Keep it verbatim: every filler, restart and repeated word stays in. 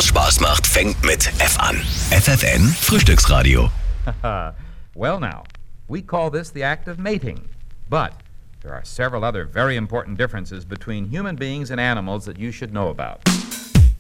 was Spaß macht, fängt mit F an. F F N Frühstücksradio. Well now, we call this the act of mating. But there are several other very important differences between human beings and animals that you should know about.